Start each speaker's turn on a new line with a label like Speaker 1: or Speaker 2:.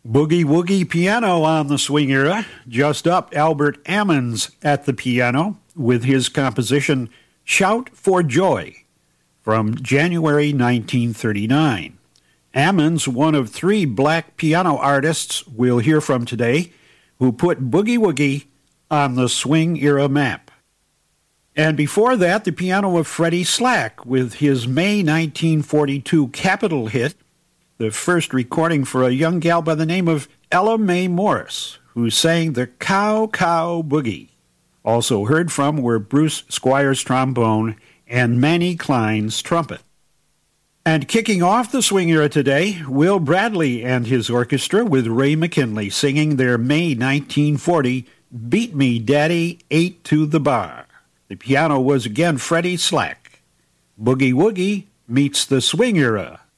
Speaker 1: Boogie Woogie piano on the swing era. Just up, Albert Ammons at the piano with his composition Shout for Joy from January 1939. Ammons, one of three black piano artists we'll hear from today, who put Boogie Woogie on the swing era map. And before that, the piano of Freddie Slack with his May 1942 Capitol hit, the first recording for a young gal by the name of Ella Mae Morris, who sang the Cow Cow Boogie. Also heard from were Bruce Squire's trombone and Manny Klein's trumpet. And kicking off the swing era today, Will Bradley and his orchestra with Ray McKinley singing their May 1940 Beat Me Daddy 8 to the Bar. The piano was again Freddie Slack. Boogie Woogie meets the swing era.